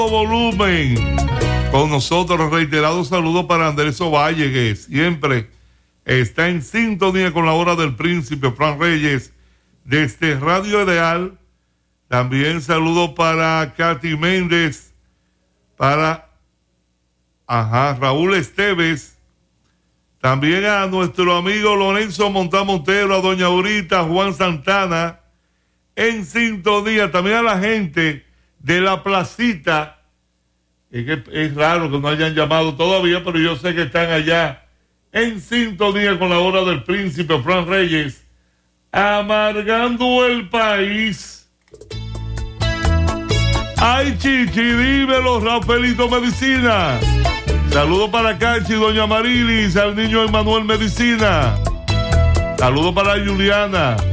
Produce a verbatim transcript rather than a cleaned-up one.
volumen. Con nosotros, reiterados saludos para Andrés Ovalle, que siempre está en sintonía con la hora del príncipe Fran Reyes desde Radio Ideal. También saludos para Katy Méndez, para ajá, Raúl Esteves, también a nuestro amigo Lorenzo Montamontero, a doña Aurita, Juan Santana, en sintonía, también a la gente de la placita. Es que es raro que no hayan llamado todavía, pero yo sé que están allá en sintonía con la hora del príncipe Fran Reyes, amargando el país. Ay, Chichi, dímelo, Rafaelito Medicina. Saludos para Cachi, doña Marilis, al niño Emanuel Medicina. Saludos para Juliana.